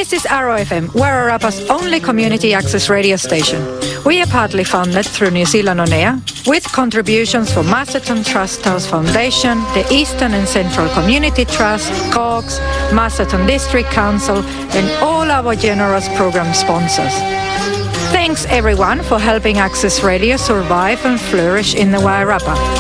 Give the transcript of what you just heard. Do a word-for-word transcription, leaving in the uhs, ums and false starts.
This is Arrow F M, Wairarapa's only community access radio station. We are partly funded through New Zealand On Air, with contributions from Masterton Trust House Foundation, the Eastern and Central Community Trust, Cox, Masterton District Council, and all our generous program sponsors. Thanks everyone for helping Access Radio survive and flourish in the Wairarapa.